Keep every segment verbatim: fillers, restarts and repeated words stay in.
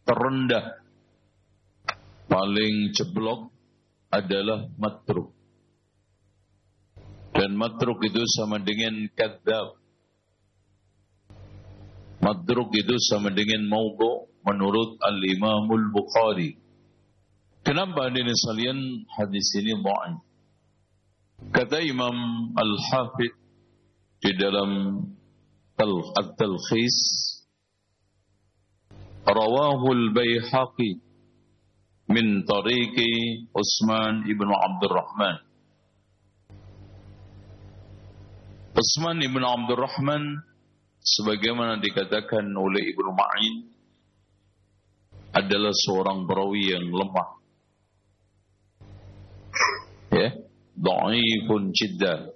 terendah, paling jeblok adalah matruk. Dan matruk itu sama dengan kadzab. Matruk itu sama dengan maudhu' menurut Al-Imamul Bukhari. Kenapa hadirin sekalian hadis ini dhaif? Kata Imam Al-Hafidh di dalam At-Talkhis, rawahu al-Baihaqi min tariqi Utsman ibn Abdurrahman. Utsman ibn Abdurrahman sebagaimana dikatakan oleh Ibnu Ma'in adalah seorang perawi yang lemah. Ya, dhaifun jiddan.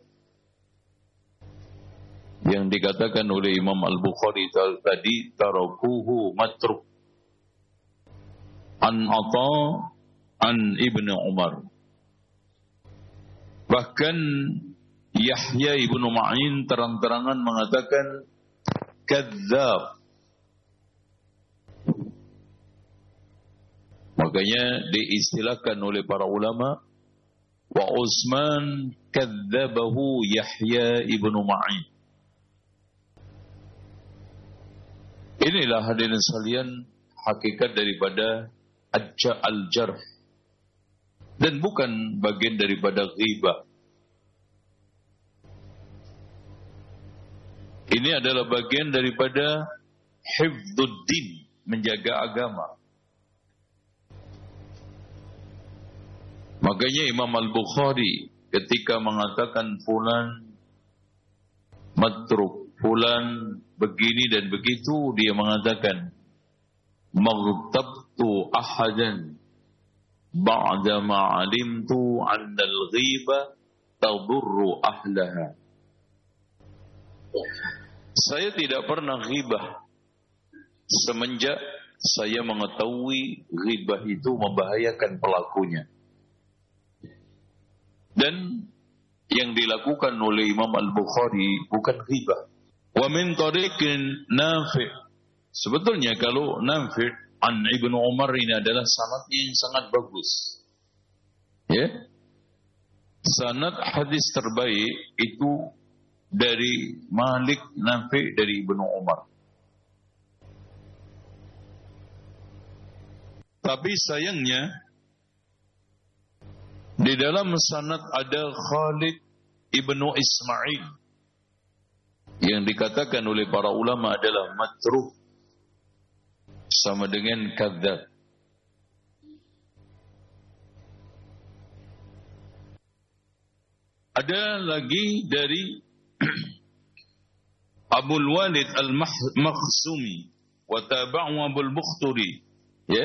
Yang dikatakan oleh Imam Al-Bukhari tadi, tarakuhu matruk an Atha an Ibnu Umar. Bahkan Yahya ibnu Ma'in terang-terangan mengatakan kadzab. Makanya diistilahkan oleh para ulama, wa Utsman kadzabahu Yahya ibnu Ma'in. Inilah hadirin sekalian hakikat daripada al-jarh, dan bukan bagian daripada ghibah. Ini adalah bagian daripada hifdzuddin, menjaga agama. Makanya Imam Al-Bukhari ketika mengatakan fulan matruk, fulan begini dan begitu, dia mengatakan maghtabtu ahadan ba'da ma 'alimtu 'anna al-ghiba tadurru ahlaha. Saya tidak pernah ghibah semenjak saya mengetahui ghibah itu membahayakan pelakunya. Dan yang dilakukan oleh Imam Al-Bukhari bukan ghibah. Wa min tariqin Nafi'. Sebetulnya kalau Nafi' an Ibnu Umar ini adalah sanadnya yang sangat bagus. Ya. Sanad hadis terbaik itu dari Malik Nafi' dari Ibnu Umar. Tapi sayangnya di dalam sanad ada Khalid Ibnu Ismail yang dikatakan oleh para ulama adalah matruk, sama dengan kadzab. Ada lagi dari Abul Walid Al-Makhzumi wa tabi'u Abul Bukhturi, ya.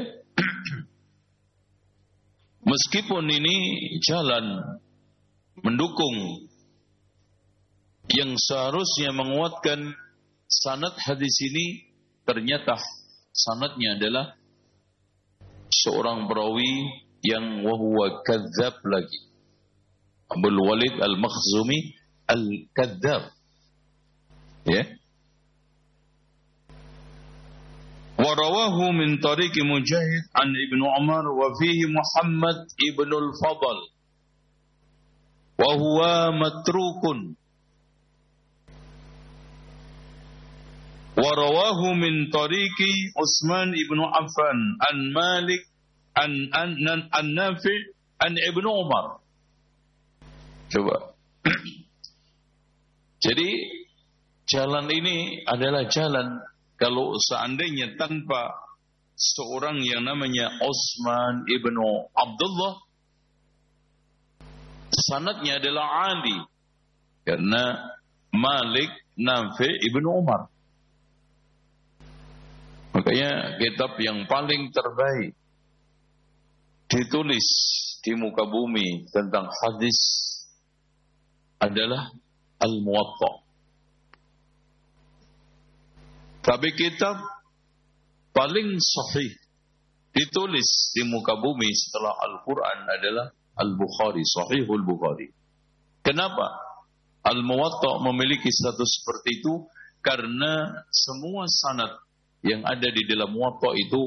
Meskipun ini jalan mendukung yang seharusnya menguatkan sanad hadis ini, ternyata sanadnya adalah seorang perawi yang wahuwa kadzab lagi. Abul Walid Al-Makhzumi Al-Kadzab. Ya. Wa rawahu min tariq Mujahid an Ibnu Umar wa fihi Muhammad ibn al-Fadl wa huwa matrukun. Wa rawahu min tariqi Utsman ibn Affan an Malik an an an Nafi' an Ibnu Umar. Coba. Jadi jalan ini adalah jalan, kalau seandainya tanpa seorang yang namanya Utsman ibnu Abdullah, sanadnya adalah Ali, karena Malik Nafi' ibnu Umar. Makanya kitab yang paling terbaik ditulis di muka bumi tentang hadis adalah Al-Muwatta. Tapi kitab paling sahih ditulis di muka bumi setelah Al-Quran adalah Al-Bukhari, Sahihul Bukhari. Kenapa Al-Muwatta memiliki status seperti itu? Karena semua sanad yang ada di dalam Muwatta itu